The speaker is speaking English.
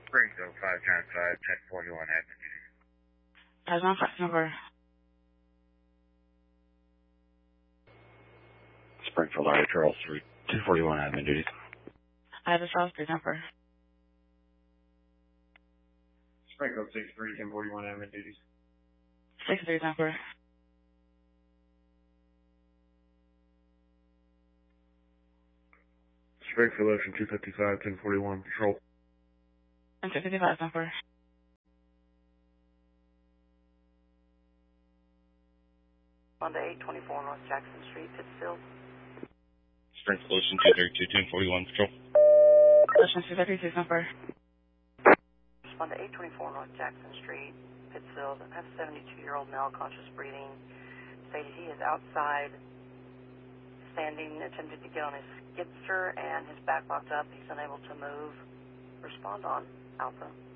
Springfield 595 1041 admin duty. That's my fax number. Springfield area Charles Street 241 admin duty. I have a South Street number. Springfield 63 1041 admin duties. 63 number. Springfield Ocean 255 1041 patrol. And 255 number. Monday 824 North Jackson Street, Pittsfield. Springfield Ocean 232 1041 patrol. Ocean 256 number. Monday 824 North Jackson Street, Pittsfield. I have a 72-year-old male, conscious breathing. Stated he is outside, standing, attempted to get on his skidster, and his back locked up. He's unable to move. Respond on Alpha.